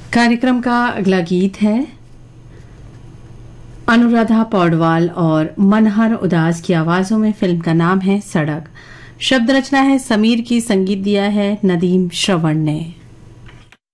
कार्यक्रम का अगला गीत है अनुराधा पौडवाल और मनहर उदास की आवाजों में। फिल्म का नाम है सड़क। शब्द रचना है समीर की, संगीत दिया है नदीम श्रवण ने।